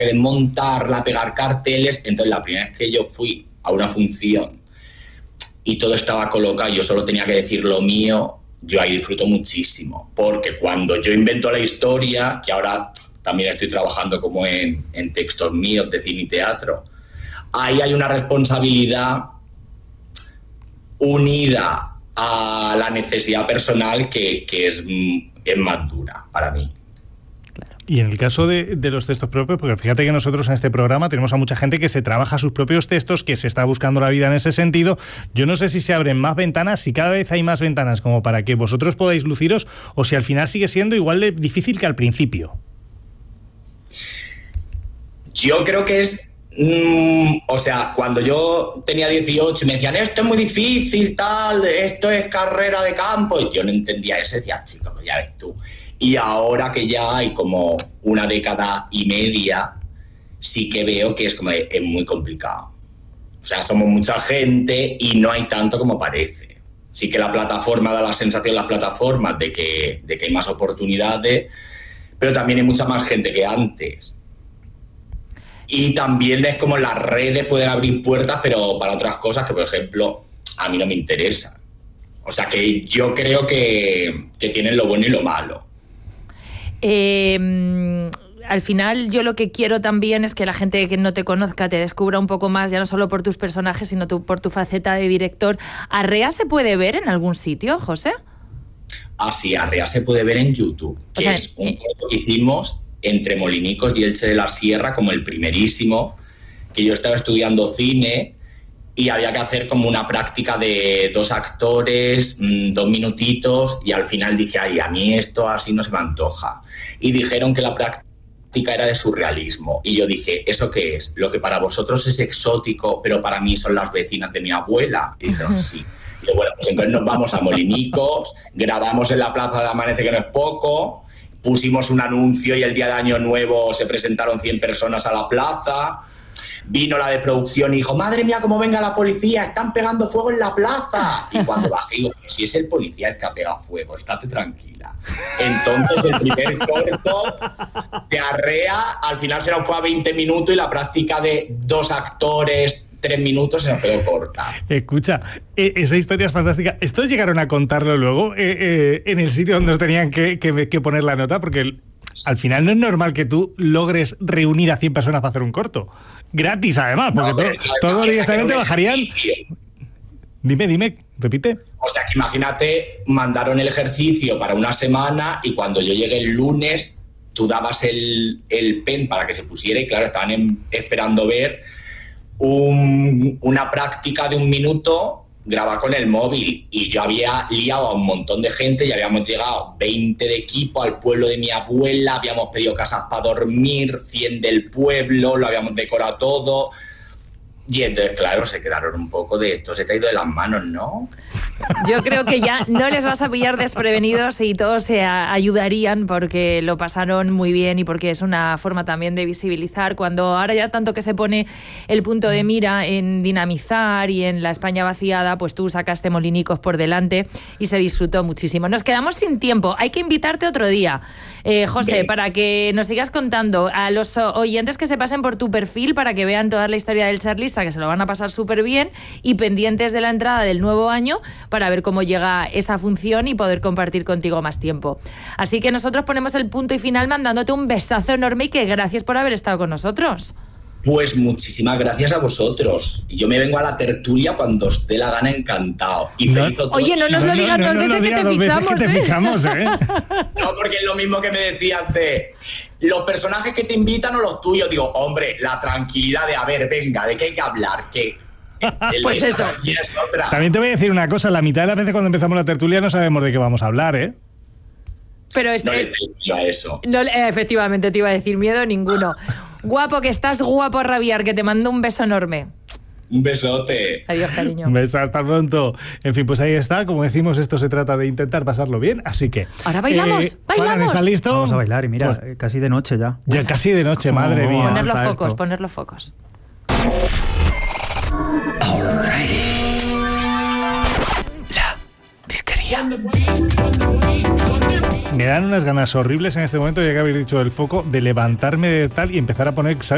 desmontarla, pegar carteles. Entonces la primera vez que yo fui a una función y todo estaba colocado, yo solo tenía que decir lo mío, yo ahí disfruto muchísimo, porque cuando yo invento la historia, que ahora también estoy trabajando como en textos míos de cine y teatro, ahí hay una responsabilidad unida a la necesidad personal que es más dura para mí. Y en el caso de los textos propios, porque fíjate que nosotros en este programa tenemos a mucha gente que se trabaja sus propios textos, que se está buscando la vida en ese sentido. Yo no sé si se abren más ventanas, si cada vez hay más ventanas como para que vosotros podáis luciros, o si al final sigue siendo igual de difícil que al principio. Yo creo que es... o sea, cuando yo tenía 18 me decían, esto es muy difícil, tal, esto es carrera de campo, y yo no entendía eso, decía, chico, pues ya ves tú. Y ahora que ya hay como una década y media, sí que veo que es muy complicado. O sea, somos mucha gente y no hay tanto como parece. Sí que la plataforma da la sensación, las plataformas, de que hay más oportunidades, pero también hay mucha más gente que antes. Y también es como las redes pueden abrir puertas, pero para otras cosas que, por ejemplo, a mí no me interesan. O sea, que yo creo que tienen lo bueno y lo malo. Al final yo lo que quiero también es que la gente que no te conozca te descubra un poco más, ya no solo por tus personajes, sino por tu faceta de director. ¿Arrea se puede ver en algún sitio, José? Ah, sí, Arrea se puede ver en YouTube, que es un corto que hicimos entre Molinicos y Elche de la Sierra, como el primerísimo, que yo estaba estudiando cine y había que hacer como una práctica de 2 actores, 2 minutitos, y al final dije, ay, a mí esto así no se me antoja. Y dijeron que la práctica era de surrealismo. Y yo dije, ¿eso qué es? Lo que para vosotros es exótico, pero para mí son las vecinas de mi abuela. Y dijeron, sí. Y yo, bueno, pues entonces nos vamos a Molinicos, grabamos en la Plaza de Amanece, que no es poco, pusimos un anuncio y el día de Año Nuevo se presentaron 100 personas a la plaza. Vino la de producción y dijo, madre mía, cómo venga la policía, están pegando fuego en la plaza. Y cuando bajé, digo, pero si es el policía el que ha pegado fuego, estate tranquila. Entonces el primer corto de Arrea al final se nos fue a 20 minutos y la práctica de 2 actores, 3 minutos, se nos quedó corta. Escucha, esa historia es fantástica. ¿Estos llegaron a contarlo luego en el sitio donde os tenían que poner la nota? Porque al final no es normal que tú logres reunir a 100 personas para hacer un corto. Gratis, además, porque todos directamente bajarían... Dime, repite. O sea, que imagínate, mandaron el ejercicio para una semana y cuando yo llegué el lunes, tú dabas el pen para que se pusiera y claro, estaban esperando ver una práctica de 1 minuto grabada con el móvil y yo había liado a un montón de gente y habíamos llegado 20 de equipo al pueblo de mi abuela, habíamos pedido casas para dormir, 100 del pueblo, lo habíamos decorado todo y entonces claro, se quedaron un poco de esto se te ha ido de las manos, ¿no? Yo creo que ya no les vas a pillar desprevenidos y todos se ayudarían porque lo pasaron muy bien y porque es una forma también de visibilizar cuando ahora ya tanto que se pone el punto de mira en dinamizar y en la España vaciada, pues tú sacaste Molinicos por delante y se disfrutó muchísimo. Nos quedamos sin tiempo, hay que invitarte otro día, José, para que nos sigas contando a los oyentes que se pasen por tu perfil para que vean toda la historia del charlista, que se lo van a pasar súper bien y pendientes de la entrada del nuevo año para ver cómo llega esa función y poder compartir contigo más tiempo. Así que nosotros ponemos el punto y final mandándote un besazo enorme y que gracias por haber estado con nosotros. Pues muchísimas gracias a vosotros. Y yo me vengo a la tertulia cuando os dé la gana, encantado. Y feliz otoño. Oye, no nos lo digas dos veces que te fichamos, ¿eh? No, porque es lo mismo que me decías de los personajes que te invitan o los tuyos. Digo, hombre, la tranquilidad de, a ver, venga, ¿de qué hay que hablar? Que pues eso. Es otra. También te voy a decir una cosa, la mitad de las veces cuando empezamos la tertulia no sabemos de qué vamos a hablar, ¿eh? Pero no le tengo a eso. No, efectivamente, te iba a decir miedo ninguno. Guapo, que estás guapo a rabiar, que te mando un beso enorme. Un besote. Adiós, cariño. Un beso, hasta pronto. En fin, pues ahí está. Como decimos, esto se trata de intentar pasarlo bien, así que... Ahora bailamos, Juan, ¿estás listo? Vamos a bailar y mira, pues, casi de noche ya. Ya casi de noche, madre mía. Poner los focos. La disquería. Me dan unas ganas horribles en este momento, ya que habéis dicho el foco, de levantarme de tal y empezar a poner, ¿sabes?